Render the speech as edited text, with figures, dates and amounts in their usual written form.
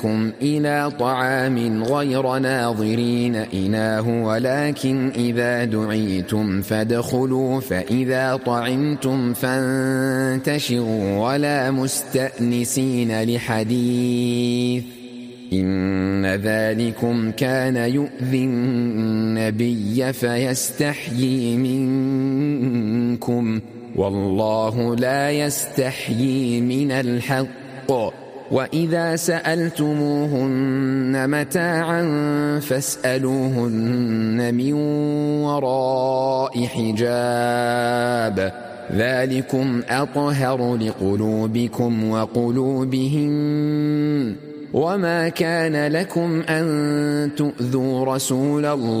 إلى طعام غير ناظرين إناه ولكن إذا دعيتم فادخلوا فإذا طعمتم فانتشروا ولا مستأنسين لحديث إن ذلكم كان يؤذي النبي فيستحيي منكم والله لا يستحيي من الحق وإذا سألتموهن متاعا فاسألوهن من وراء حجاب ذلكم أطهر لقلوبكم وقلوبهم وما كان لكم أن تؤذوا رسول الله